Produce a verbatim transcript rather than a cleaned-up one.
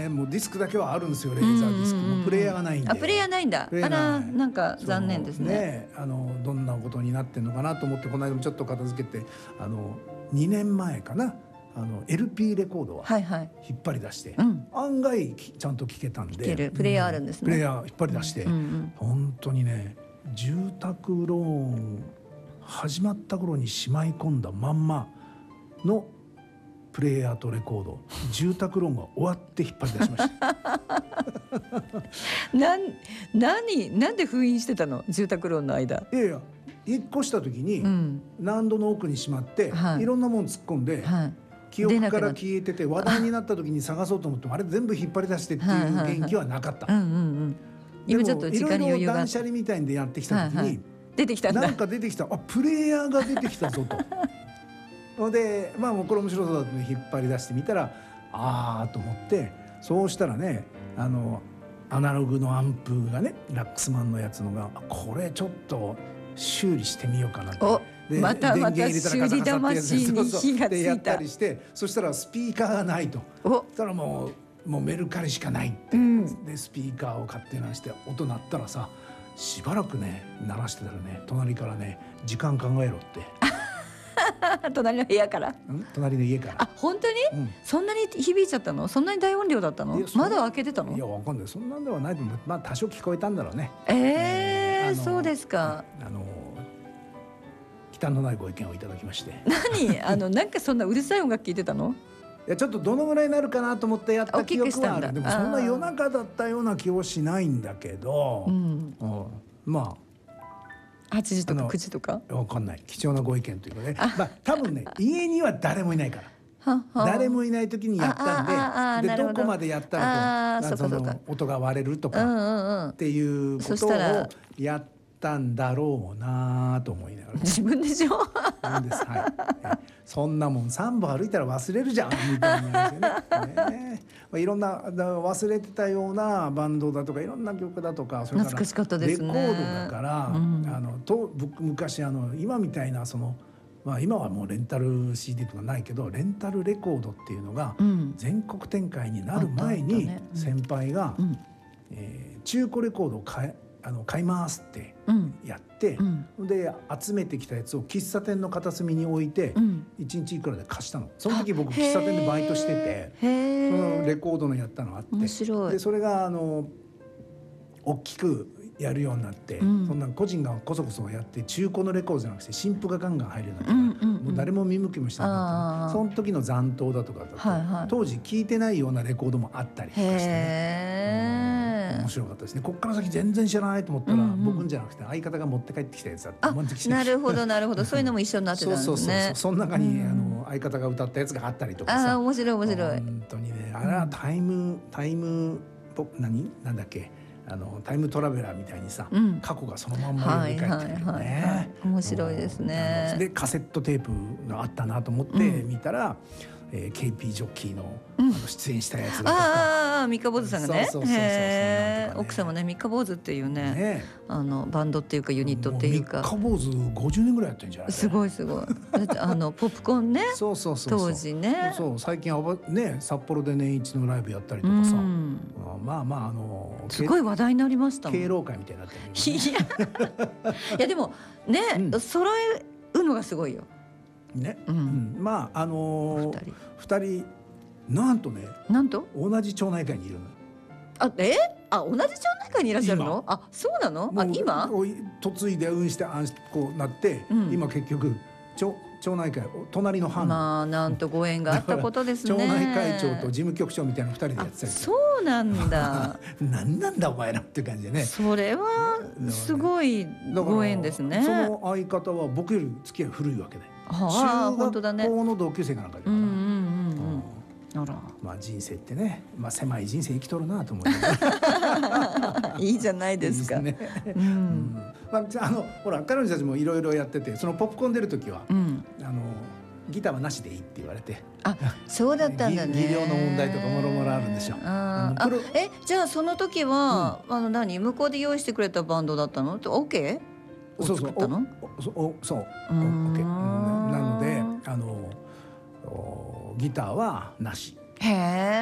ね、もうディスクだけはあるんですよ、レーザーディスク。もうプレイヤーがないんで。 あ、プレイヤーないんだ。あら、なんか残念ですね。 ね、あのどんなことになってんのかなと思って、この間もちょっと片付けて、あのにねんまえかな、あの エルピー レコードを引っ張り出して、はいはい、うん、案外ちゃんと聴けたんで、 聴けるプレイヤーあるんですね。 プレイヤー引っ張り出して、うんうん、本当にね、住宅ローン始まった頃にしまい込んだまんまのプレイヤーとレコード、住宅ローンが終わって引っ張り出しましたなん何なんで封印してたの、住宅ローンの間。 いやいや、引っ越した時に、うん、納戸の奥にしまって、はい、いろんなもの突っ込んで、はい、記憶から消えてて、話題になった時に探そうと思っても、あれ全部引っ張り出してっていう元気はなかった。 今ちょっと時間に余裕が、 いろいろ断捨離みたいでやってきた時に、はいはい、 出てきたんだ。 なんか出てきた、あ、プレイヤーが出てきたぞとで、まあもうこれ面白そうだと引っ張り出してみたら、ああと思って、そうしたらね、あのアナログのアンプがね、ラックスマンのやつのが、これちょっと修理してみようかなと。 でまたまた修理魂に火がついた。 でやったりして、そしたらスピーカーがないと。そしたらもうもうメルカリしかないって、うん、でスピーカーを買ってなして音鳴ったらさ、しばらくね鳴らしてたらね、隣からね、時間考えろって隣の部屋から、 うん、隣の家から。 あ、本当に、うん、そんなに響いちゃったの？そんなに大音量だったの？窓開けてたの？ いや、わかんない、そんなんではないと思う。まあ多少聞こえたんだろうね。 えーえー、そうですか。 あの忌憚のないご意見をいただきまして。 何あのなんかそんなうるさい音楽聞いてたの？ いや、ちょっとどのぐらいになるかなと思ってやった記憶はある。でもそんな夜中だったような気はしないんだけど、うん、うん、まあはちじとかくじとかわかんない、貴重なご意見というかね、まあ多分ね、家には誰もいないから。誰もいない時にやったんで、でどこまでやったらこうその音が割れるとかっていうことをやったんだろうなと思いながら。 自分でしょ。 なんです、はい。そんなもんさんぼ歩いたら忘れるじゃんみたいなね。ね、まあ、いろんな忘れてたようなバンドだとか、いろんな曲だとか、それからレコードだから、うん、あのと僕昔あの今みたいなその。まあ、今はもうレンタル シーディー とかないけど、レンタルレコードっていうのが全国展開になる前に先輩が、うんえー、中古レコードを買えあの買いますってやって、うん、で集めてきたやつを喫茶店の片隅に置いて、うん、いちにちいくらで貸したの。その時僕喫茶店でバイトしてて、そのレコードのやったのがあって、 面白い。でそれがあの大きくやるようになって、うん、そんな個人がこそこそやって、中古のレコードじゃなくて新譜がガンガン入るようになって、うんうんうん、もう誰も見向きもしなかった。その時の残党だとかだと、はいはい、当時聴いてないようなレコードもあったりとかしてね、うん、面白かったですね。こっから先全然知らないと思ったら、うんうん、僕んじゃなくて相方が持って帰ってきたやつだって。 なるほどなるほど、そういうのも一緒になってたんですね。そうそうそう、 その中に、うん、あの相方が歌ったやつがあったりとかさ。 あ、面白い面白い。 本当にね、あれはタイムタイム何なんだっけ、あのタイムトラベラーみたいにさ、うん、過去がそのまんま振り返ってるよね。 面白いですね。 でカセットテープがあったなと思って見たら、うんえー、ケーピー ジョッキー の、うん、あの出演したやつだとか、 ああ三日坊主さんがね、そうそうそうそう、ね、奥様ね、三日坊主っていう ね, ねあのバンドっていうかユニットっていうか、 三日坊主ごじゅうねんぐらいやってるんじゃない？ すごいすごい。だってあのポップコーンねそうそうそうそう、 当時ね、 そう最近はね札幌で年一のライブやったりとかさ、うん、まあまああのすごい話題になりましたもん。 敬老会みたいになってる、 ね、いやいやでもね、うん、揃えるのがすごいよね、うんうん、まああのー、ふたりなんとね、 なんと同じ町内会にいるの。 あ、えあ、同じ町内会にいらっしゃるの？あ、そうなの？あ、今嫁いでうんしてあんこうなって、うん、今結局町町内会隣の班、 まあなんとご縁があったことですね。 町内会長と事務局長みたいなふたりでやってたり。 そうなんだ。 なんなんだお前らっていう感じでね。 それはすごいご縁ですね。 その相方は僕より付き合い古いわけで、 はあ、 中学校の同級生かなんかだから、うんうんうんうんあら、 まあ人生ってね、まあ、狭い人生生きとるなと思いいいじゃないですか。いいですね、うんうんまあ、あのほら彼女たちもいろいろやってて、そのポップコーン出る時は、うん、あのギターはなしでいいって言われて。 あ、そうだったんだね。 技量の問題とかもろもろあるんでしょ。 ああ、え、じゃあその時は、うん、あの何向こうで用意してくれたバンドだったの？ OK？ を作ったの？ そうそう、そう、OK。なのであのギターはなし。 へえ。